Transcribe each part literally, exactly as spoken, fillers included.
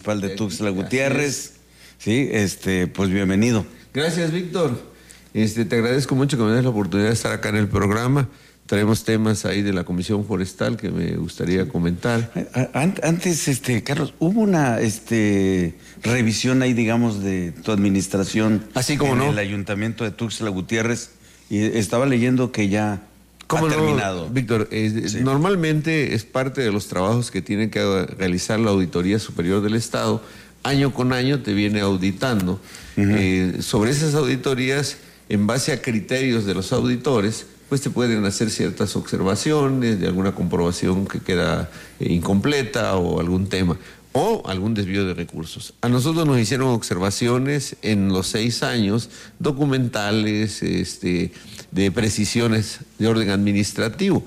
de Tuxtla Gutiérrez, sí, este, pues bienvenido. Gracias, Víctor. Este, te agradezco mucho que me des la oportunidad de estar acá en el programa. Traemos temas ahí de la Comisión Forestal que me gustaría comentar. Antes, este, Carlos, hubo una, este, revisión ahí, digamos, de tu administración, así como en no, el Ayuntamiento de Tuxtla Gutiérrez, y estaba leyendo que ya ¿Cómo ha no, terminado. Víctor? Eh, Sí. Normalmente es parte de los trabajos que tiene que realizar la Auditoría Superior del Estado. Año con año te viene auditando. Uh-huh. eh, sobre esas auditorías, en base a criterios de los auditores, pues te pueden hacer ciertas observaciones de alguna comprobación que queda eh, incompleta o algún tema, o algún desvío de recursos. A nosotros nos hicieron observaciones en los seis años, documentales, este, de precisiones de orden administrativo,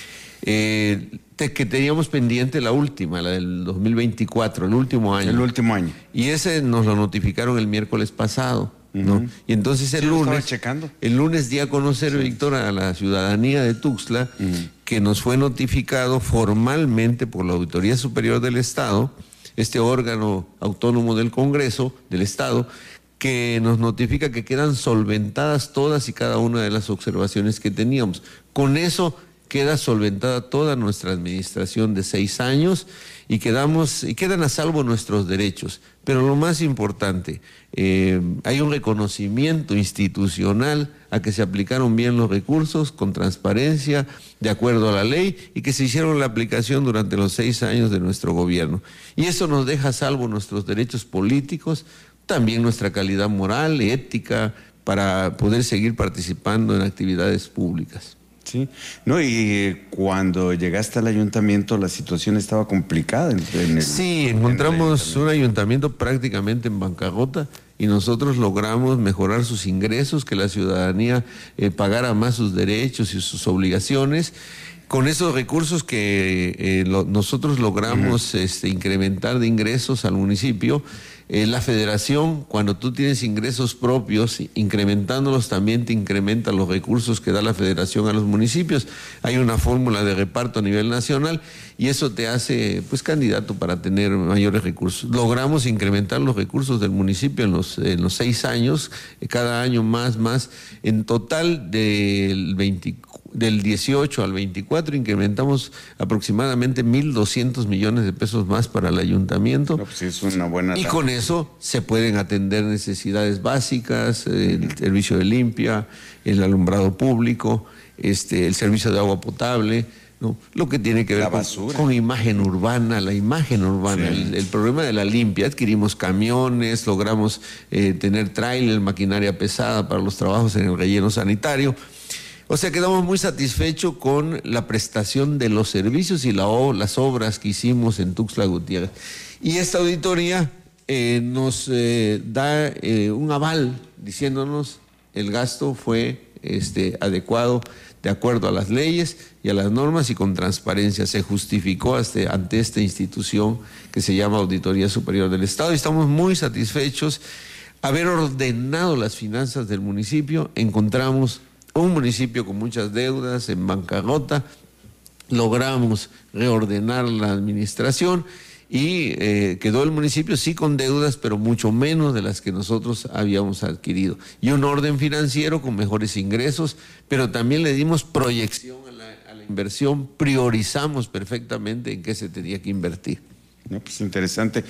eh, te, que teníamos pendiente la última, la del dos mil veinticuatro, el último año. El último año. Y ese nos lo notificaron el miércoles pasado, ¿no? Uh-huh. Y entonces el sí, lunes, checando. el lunes di a conocer, sí, Víctor, a la ciudadanía de Tuxtla, uh-huh, que nos fue notificado formalmente por la Auditoría Superior del Estado, este órgano autónomo del Congreso, del Estado, que nos notifica que quedan solventadas todas y cada una de las observaciones que teníamos. Con eso queda solventada toda nuestra administración de seis años y quedamos y quedan a salvo nuestros derechos. Pero lo más importante, eh, hay un reconocimiento institucional a que se aplicaron bien los recursos con transparencia, de acuerdo a la ley, y que se hicieron la aplicación durante los seis años de nuestro gobierno. Y eso nos deja a salvo nuestros derechos políticos, también nuestra calidad moral, ética, para poder seguir participando en actividades públicas. Sí, no, y cuando llegaste al ayuntamiento la situación estaba complicada. En, en el, sí, encontramos un ayuntamiento prácticamente en bancarrota y nosotros logramos mejorar sus ingresos, que la ciudadanía eh, pagara más sus derechos y sus obligaciones. Con esos recursos que eh, lo, nosotros logramos uh-huh. este, incrementar de ingresos al municipio, eh, la federación, cuando tú tienes ingresos propios, incrementándolos también te incrementa los recursos que da la federación a los municipios. Hay una fórmula de reparto a nivel nacional y eso te hace pues candidato para tener mayores recursos. Logramos incrementar los recursos del municipio en los, en los seis años, cada año más, más. En total del veinticuatro del dieciocho al veinticuatro incrementamos aproximadamente mil doscientos millones de pesos más para el ayuntamiento. No, pues es una buena y con eso se pueden atender necesidades básicas, el uh-huh. servicio de limpia, el alumbrado público, este, el servicio de agua potable, ¿no? Lo que tiene que ver con, con imagen urbana, la imagen urbana, sí. el, el problema de la limpia. Adquirimos camiones, logramos eh, tener tráiler, maquinaria pesada para los trabajos en el relleno sanitario. O sea, quedamos muy satisfechos con la prestación de los servicios y la, las obras que hicimos en Tuxtla Gutiérrez. Y esta auditoría eh, nos eh, da eh, un aval diciéndonos el gasto fue este, adecuado de acuerdo a las leyes y a las normas y con transparencia. Se justificó hasta, ante esta institución que se llama Auditoría Superior del Estado y estamos muy satisfechos. Haber ordenado las finanzas del municipio, encontramos un municipio con muchas deudas, en bancarrota, logramos reordenar la administración y eh, quedó el municipio sí con deudas, pero mucho menos de las que nosotros habíamos adquirido. Y un orden financiero con mejores ingresos, pero también le dimos proyección a la, a la inversión, priorizamos perfectamente en qué se tenía que invertir. No, pues interesante.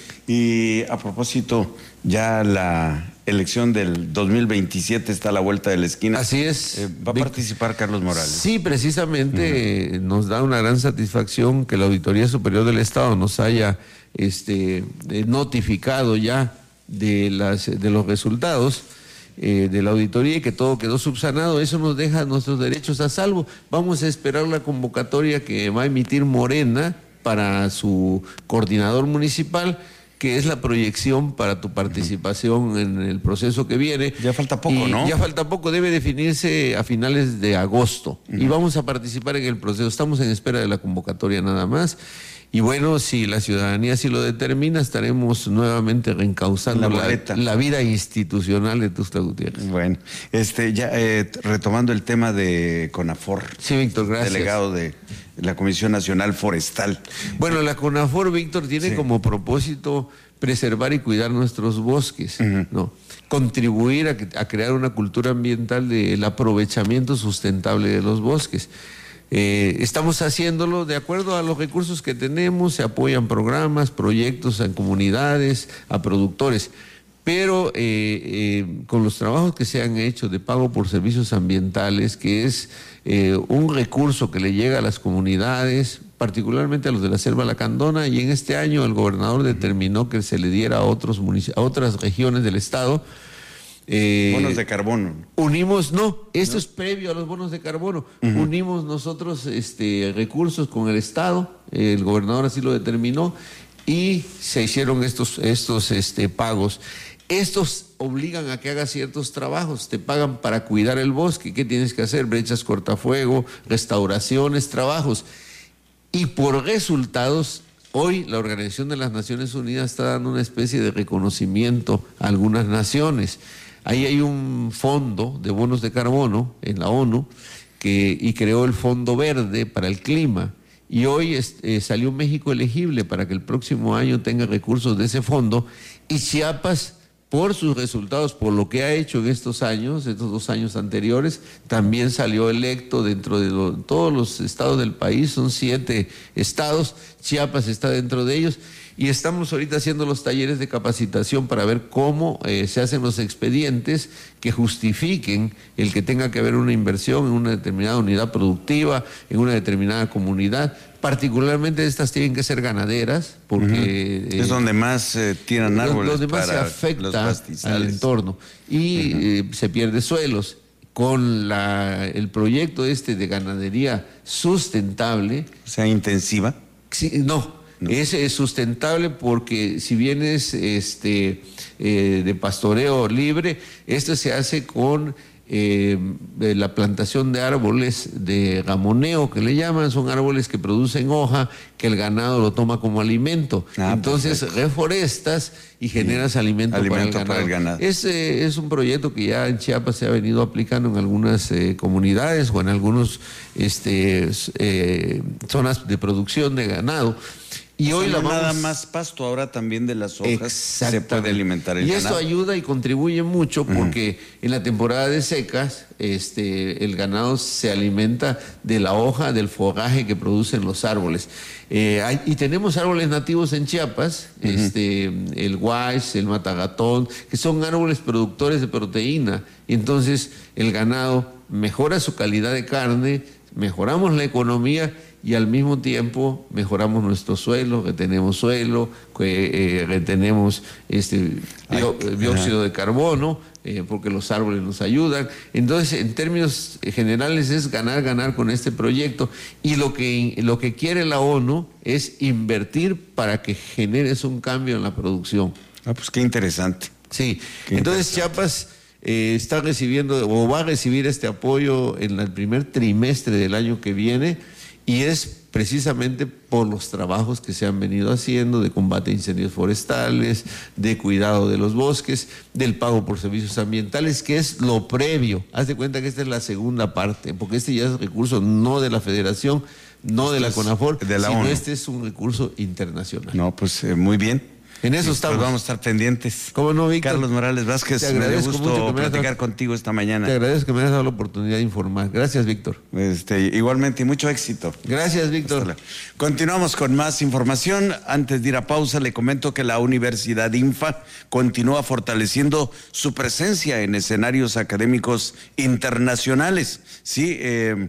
Y a propósito, ya la elección del dos mil veintisiete está a la vuelta de la esquina. Así es. Eh, ¿Va a participar Carlos Morales? Sí, precisamente uh-huh. nos da una gran satisfacción que la Auditoría Superior del Estado nos haya este, notificado ya de, las, de los resultados eh, de la auditoría y que todo quedó subsanado. Eso nos deja nuestros derechos a salvo. Vamos a esperar la convocatoria que va a emitir Morena para su coordinador municipal, que es la proyección para tu participación uh-huh. en el proceso que viene. Ya falta poco, y ¿no? Ya falta poco, debe definirse a finales de agosto. Uh-huh. Y vamos a participar en el proceso. Estamos en espera de la convocatoria nada más. Y bueno, si la ciudadanía así lo determina, estaremos nuevamente reencauzando la, la, la vida institucional de Tuxtla Gutiérrez. Bueno, este, ya eh, retomando el tema de CONAFOR. Sí, Víctor, gracias. Delegado de la Comisión Nacional Forestal. Bueno, la CONAFOR, Víctor, tiene sí. como propósito preservar y cuidar nuestros bosques, uh-huh. ¿no? Contribuir a, a crear una cultura ambiental del aprovechamiento sustentable de los bosques. Eh, estamos haciéndolo de acuerdo a los recursos que tenemos, se apoyan programas, proyectos en comunidades, a productores, pero eh, eh, con los trabajos que se han hecho de pago por servicios ambientales, que es eh, un recurso que le llega a las comunidades, particularmente a los de la Selva Lacandona, y en este año el gobernador determinó que se le diera a, otros munici- a otras regiones del estado. Eh, bonos de carbono. Unimos, no, esto ¿no? es previo a los bonos de carbono. Uh-huh. Unimos nosotros este, recursos con el estado, el gobernador así lo determinó, y se hicieron estos, estos este, pagos. Estos obligan a que hagas ciertos trabajos, te pagan para cuidar el bosque. ¿Qué tienes que hacer? Brechas cortafuego, restauraciones, trabajos. Y por resultados, hoy la Organización de las Naciones Unidas está dando una especie de reconocimiento a algunas naciones. Ahí hay un fondo de bonos de carbono en la ONU que, y creó el Fondo Verde para el Clima. Y hoy eh, salió México elegible para que el próximo año tenga recursos de ese fondo. Y Chiapas, por sus resultados, por lo que ha hecho en estos años, estos dos años anteriores, también salió electo dentro de lo, todos los estados del país, son siete estados, Chiapas está dentro de ellos, y estamos ahorita haciendo los talleres de capacitación para ver cómo eh, se hacen los expedientes que justifiquen el que tenga que haber una inversión en una determinada unidad productiva, en una determinada comunidad. Particularmente estas tienen que ser ganaderas, porque... Uh-huh. Es eh, donde más eh, tiran árboles. Donde más para se afecta al entorno y uh-huh. eh, se pierde suelos. Con la, el proyecto este de ganadería sustentable... O sea, intensiva. Sí, no, no. Es, es sustentable porque si bien es este, eh, de pastoreo libre, esto se hace con... Eh, la plantación de árboles de gamoneo, que le llaman, son árboles que producen hoja, que el ganado lo toma como alimento. Ah, Entonces perfecto. reforestas y generas sí. alimento, alimento para el ganado. Para el ganado. Es, eh, es un proyecto que ya en Chiapas se ha venido aplicando en algunas eh, comunidades o en algunas este, eh, zonas de producción de ganado. Y hoy o sea, la no vamos... nada más pasto, ahora también de las hojas se puede alimentar el y ganado. Y eso ayuda y contribuye mucho porque uh-huh. en la temporada de secas este, el ganado se alimenta de la hoja, del fogaje que producen los árboles. Eh, hay, y tenemos árboles nativos en Chiapas, uh-huh. este, el huaix, el matagatón, que son árboles productores de proteína. Y entonces el ganado mejora su calidad de carne, mejoramos la economía y al mismo tiempo mejoramos nuestro suelo, retenemos suelo, que, eh, retenemos este, bio, dióxido de carbono, eh, porque los árboles nos ayudan. Entonces, en términos generales es ganar, ganar con este proyecto. Y lo que, lo que quiere la ONU es invertir para que generes un cambio en la producción. Ah, pues qué interesante. Sí, qué entonces interesante. Chiapas... Eh, está recibiendo o va a recibir este apoyo en el primer trimestre del año que viene y es precisamente por los trabajos que se han venido haciendo de combate a incendios forestales, de cuidado de los bosques, del pago por servicios ambientales, que es lo previo. Haz de cuenta que esta es la segunda parte, porque este ya es recurso no de la Federación, no de la CONAFOR, de la sino ONU. Este es un recurso internacional. No, pues eh, muy bien. En eso estamos. Pues vamos a estar pendientes. ¿Cómo no, Víctor? Carlos Morales Vázquez, me dio gusto platicar dado, contigo esta mañana. Te agradezco que me hayas dado la oportunidad de informar. Gracias, Víctor. Este, igualmente, y mucho éxito. Gracias, Víctor. Continuamos con más información. Antes de ir a pausa, le comento que la Universidad INFA continúa fortaleciendo su presencia en escenarios académicos internacionales. Sí, eh,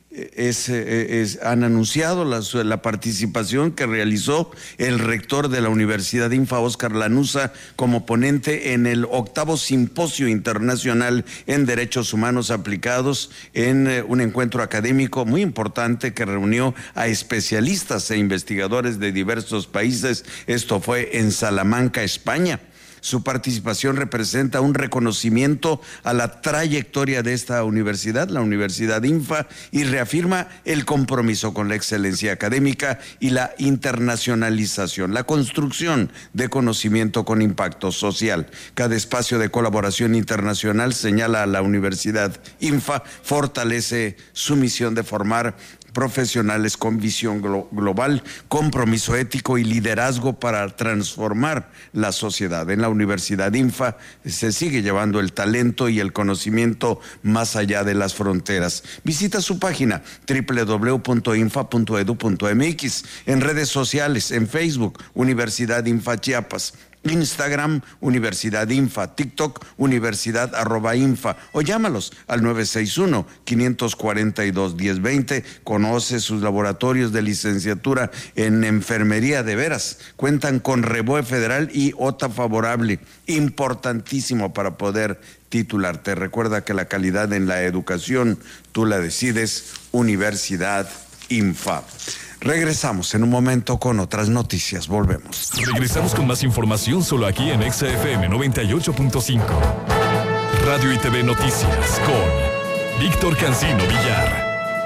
Es, es, han anunciado la, la participación que realizó el rector de la Universidad INFA, Óscar Lanuza, como ponente en el octavo Simposio Internacional en Derechos Humanos Aplicados, en eh, un encuentro académico muy importante que reunió a especialistas e investigadores de diversos países. Esto fue en Salamanca, España. Su participación representa un reconocimiento a la trayectoria de esta universidad, la Universidad INFA, y reafirma el compromiso con la excelencia académica y la internacionalización, la construcción de conocimiento con impacto social. Cada espacio de colaboración internacional, señala a la Universidad INFA, fortalece su misión de formar profesionales con visión glo- global, compromiso ético y liderazgo para transformar la sociedad. En la Universidad INFA se sigue llevando el talento y el conocimiento más allá de las fronteras. Visita su página doble u doble u doble u punto infa punto edu punto eme equis, en redes sociales, en Facebook, Universidad INFA Chiapas, Instagram, Universidad INFA, TikTok, Universidad arroba INFA, o llámalos al nueve seis uno, cinco cuatro dos, uno cero dos cero. Conoce sus laboratorios de licenciatura en enfermería. De veras, cuentan con REBOE federal y OTA favorable, importantísimo para poder titularte. Recuerda que la calidad en la educación tú la decides. Universidad INFA. Regresamos en un momento con otras noticias. Volvemos. Regresamos con más información solo aquí en Exa F M noventa y ocho punto cinco. Radio y T V Noticias con Víctor Cancino Villar.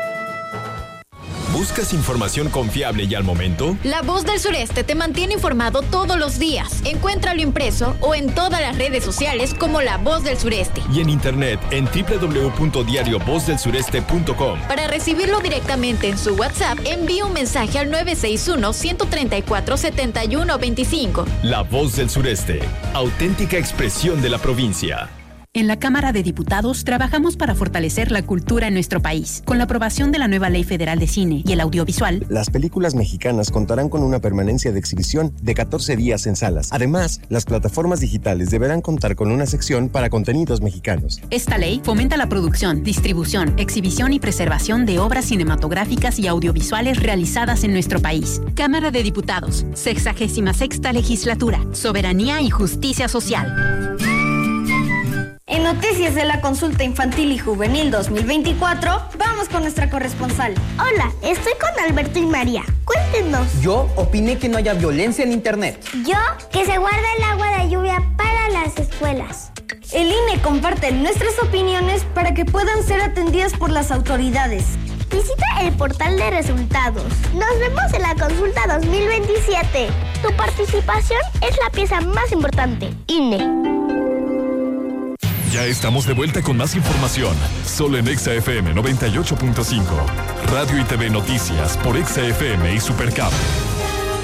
¿Buscas información confiable y al momento? La Voz del Sureste te mantiene informado todos los días. Encuéntralo impreso o en todas las redes sociales como La Voz del Sureste. Y en internet en doble u doble u doble u punto diario voz del sureste punto com. Para recibirlo directamente en su WhatsApp, envíe un mensaje al nueve seis uno, uno tres cuatro, siete uno dos cinco. La Voz del Sureste, auténtica expresión de la provincia. En la Cámara de Diputados trabajamos para fortalecer la cultura en nuestro país. Con la aprobación de la nueva Ley Federal de Cine y el Audiovisual, las películas mexicanas contarán con una permanencia de exhibición de catorce días en salas. Además, las plataformas digitales deberán contar con una sección para contenidos mexicanos. Esta ley fomenta la producción, distribución, exhibición y preservación de obras cinematográficas y audiovisuales realizadas en nuestro país. Cámara de Diputados, sexagésima sexta legislatura, soberanía y justicia social. En noticias de la Consulta Infantil y Juvenil dos mil veinticuatro, vamos con nuestra corresponsal. Hola, estoy con Alberto y María. Cuéntenos. Yo opiné que no haya violencia en internet. Yo, que se guarde el agua de lluvia para las escuelas. El I N E comparte nuestras opiniones para que puedan ser atendidas por las autoridades. Visita el portal de resultados. Nos vemos en la Consulta dos mil veintisiete. Tu participación es la pieza más importante. I N E. Ya estamos de vuelta con más información, solo en Exa F M noventa y ocho punto cinco. Radio y T V Noticias por Exa F M y Supercable.